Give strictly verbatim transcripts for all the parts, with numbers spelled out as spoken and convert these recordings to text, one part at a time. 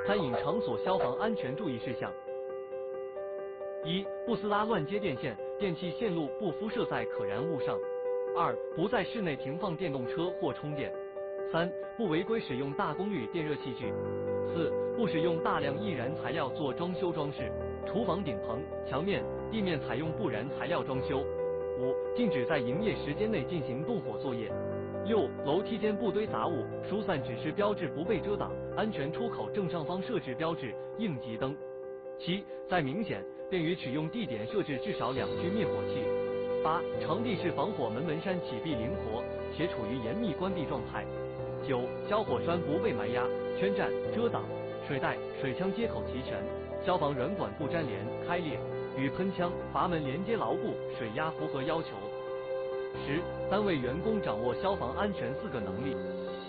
餐饮场所消防安全注意事项：一、不撕拉乱接电线，电器线路不敷设在可燃物上；二、不在室内停放电动车或充电；三、不违规使用大功率电热器具；四、不使用大量易燃材料做装修装饰，厨房顶棚、墙面、地面采用不燃材料装修；五、禁止在营业时间内进行动火作业；六、楼梯间不堆杂物，疏散指示标志不被遮挡，安全出口正上方设置标志应急灯；七、在明显便于取用地点设置至少两具灭火器；八、场地是防火门门栓启闭灵活且处于严密关闭状态；九、消火栓不被埋压、圈占、遮挡，水带、水枪接口齐全，消防软管不粘连、开裂，与喷枪、阀门连接牢固，水压符合要求。十、单位员工掌握消防安全四个能力。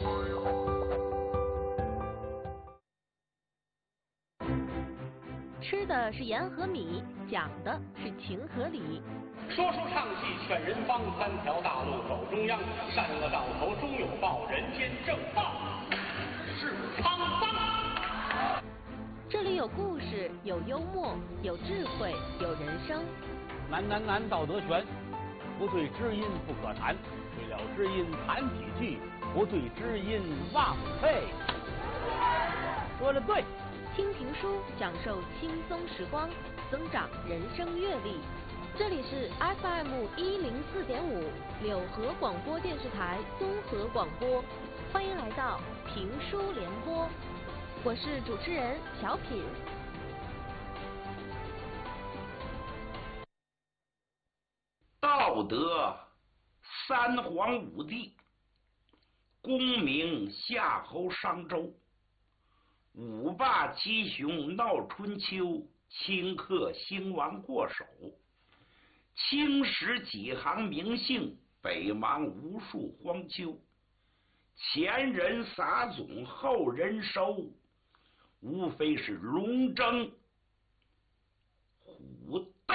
吃的是盐和米，讲的是情和理。 说书唱戏劝人方，三条大路走中央，善恶到头终有报，人间正道是沧桑。 这里有故事，有幽默，有智慧，有人生。 难难难，道德悬，不对知音不可谈，对了知音谈几句，不对知音忘废。说的对。 听评书，享受轻松时光，增长人生阅历。这里是 F M 一零四点五柳河广播电视台综合广播，欢迎来到评书联播，我是主持人小品。 道德三皇五帝，功名夏侯商周，五霸七雄闹春秋，顷刻兴亡过手，青史几行名姓，北邙无数荒丘。前人撒种，后人收，无非是龙争虎斗。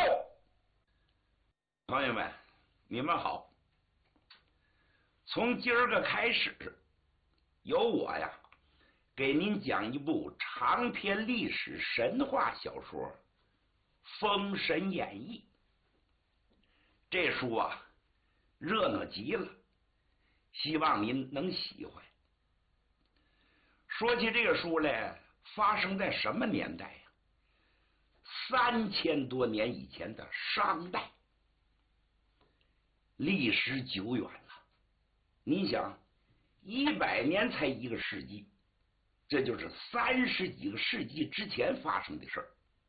朋友们，你们好。从今儿个开始，由我呀给您讲一部长篇历史神话小说《封神演义》。这书啊热闹极了，希望您能喜欢。说起这个书来，发生在什么年代呀？三千多年以前的商代，历史久远了。你想，一百年才一个世纪，这就是三十几个世纪之前发生的事儿。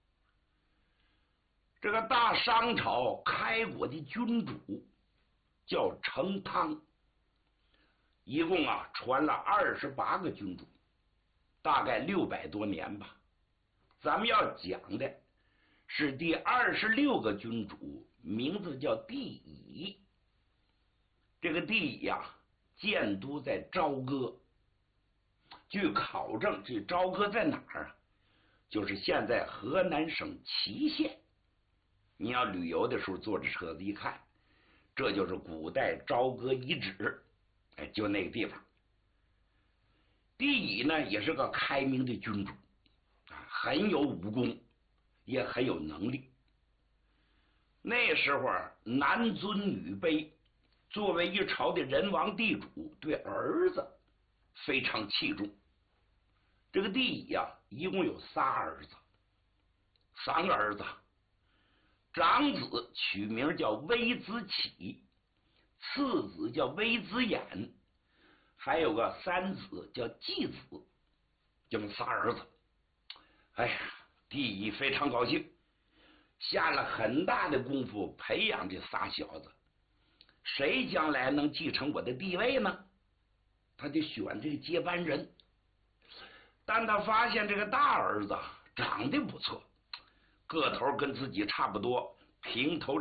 这个大商朝开国的君主叫成汤，一共啊传了二十八个君主，大概六百多年吧。咱们要讲的是第二十六个君主，名字叫帝乙。这个帝乙呀，建都在朝歌。据考证，这朝歌在哪儿啊？就是现在河南省淇县。你要旅游的时候坐着车子一看，这就是古代朝歌遗址，哎，就那个地方。帝乙呢，也是个开明的君主，啊，很有武功，也很有能力。那时候男尊女卑，作为一朝的人王地主，对儿子非常器重。这个帝乙呀，一共有仨儿子，三个儿子，长子取名叫微子启，次子叫微子衍，还有个三子叫季子，这么仨儿子。哎呀，帝乙非常高兴，下了很大的功夫培养这仨小子，谁将来能继承我的地位呢？他就选这个接班人。但他发现这个大儿子长得不错，个头跟自己差不多，平头